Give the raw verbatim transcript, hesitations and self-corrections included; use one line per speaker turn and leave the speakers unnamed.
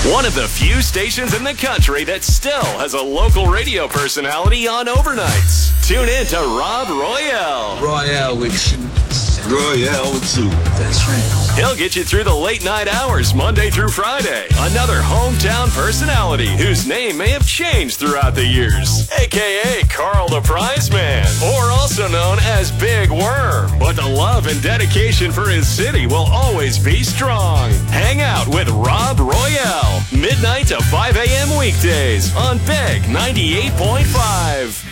One of the few stations in the country that still has a local radio personality on overnights. Tune in to Rob Royale.
Royale with two.
Royale with two.
That's right.
He'll get you through the late night hours, Monday through Friday. Another hometown personality whose name may have changed throughout the years, a k a. Carl the Prize Man, or also known as Big Worm. But the love and dedication for his city will always be strong. Hang out with Rob Royale, midnight to five a.m. weekdays on Big ninety-eight point five.